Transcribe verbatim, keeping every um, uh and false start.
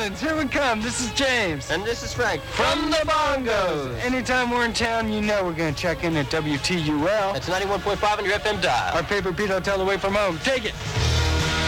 Orleans, here we come. This is James. And this is Frank. From the Bongos. Anytime we're in town, you know we're going to check in at W T U L. That's ninety-one point five on your F M dial. Our paper Pete Hotel away from home. Take it.